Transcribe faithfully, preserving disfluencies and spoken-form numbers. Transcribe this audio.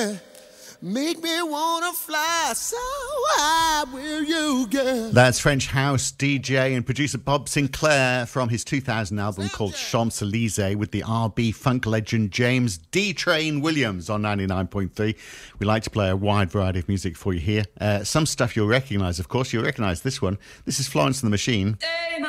yeah. Make me wanna fly, so high will you get? That's French house D J and producer Bob Sinclair from his two thousand album called Champs-Élysées with the R B funk legend James D. Train Williams on ninety-nine point three. We like to play a wide variety of music for you here. Uh, some stuff you'll recognise, of course. You'll recognise this one. This is Florence and the Machine.